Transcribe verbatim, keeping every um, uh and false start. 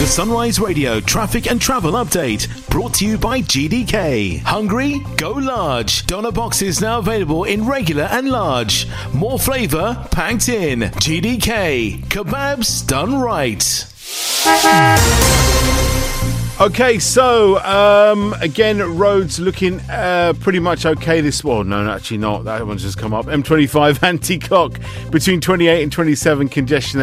The Sunrise Radio traffic and travel update brought to you by G D K. Hungry? Go large. Doner boxes now available in regular and large. More flavour packed in. G D K. Kebabs done right. Okay, so um, again, roads looking uh, pretty much okay this well, no, actually not. That one's just come up. M twenty-five anti-clock between twenty-eight and twenty-seven congestion.